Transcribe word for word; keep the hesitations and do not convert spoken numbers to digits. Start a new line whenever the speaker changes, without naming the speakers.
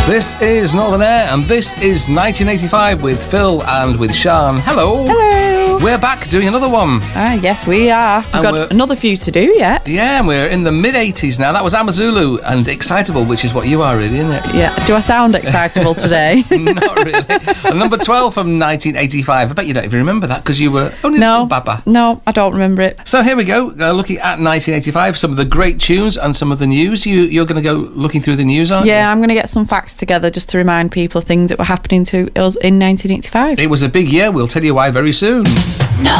This is Northern Air, and this is nineteen eighty-five with Phil and with Sian. Hello.
Hello.
We're back doing another one.
Ah, yes, we are. We've
And
got
we're-
another few to do yet.
Yeah, and we're in the mid-eighties now. That was Amazulu and Excitable, which is what you are really, isn't it?
Yeah. Do I sound excitable today?
Not really. And number twelve from nineteen eighty-five. I bet you don't even remember that because you were only a
No.
little baba.
No, I don't remember it.
So here we go, uh, looking at nineteen eighty-five, some of the great tunes and some of the news. You, you're going to go looking through the news, aren't
Yeah, I'm going to get some facts together just to remind people of things that were happening to us in nineteen eighty-five.
you? It was a big year. We'll tell you why very soon.